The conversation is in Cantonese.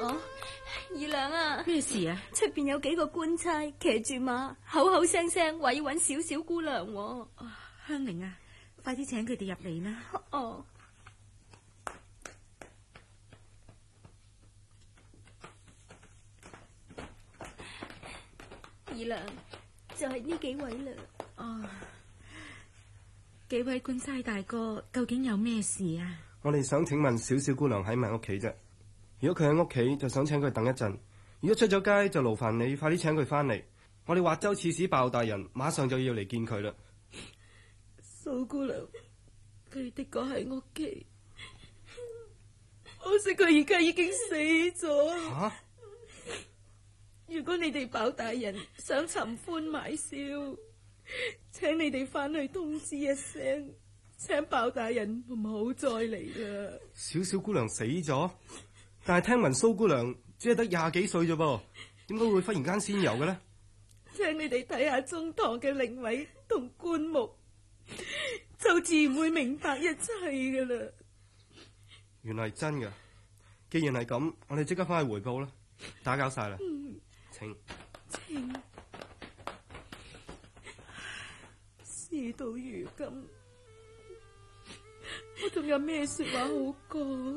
二娘啊， 咩事啊？ 出邊有幾個官差騎住馬，口口聲聲話要揾小小姑娘喎。 香菱啊，快啲請佢哋入嚟啦。 哦，二娘就係呢幾位啦。 幾位官差大哥，究竟有咩事啊？ 我哋想請問小小姑娘喺咪屋企啫？如果佢喺屋企，就想請佢等一陣；如果出咗街，就勞煩你快啲請佢翻嚟。我哋華州刺史鮑大人馬上就要嚟見佢啦。 蘇姑娘，佢的確喺屋企，可惜佢而家已經死咗。 吓！ 如果你哋鮑大人想尋歡買笑，請你哋翻去通知一聲，請鮑大人唔好再嚟啦。 小小姑娘死咗，但係聽聞蘇姑娘只係得20幾歲啫噃，點解會忽然間仙遊嘅呢？ 請你哋睇下中堂嘅靈位同棺木，就自然會明白一切噶啦。 原來係真噶，既然係咁，我哋即刻翻去回報啦。打攪晒啦，請。 事到如今，我仲有咩說話好講？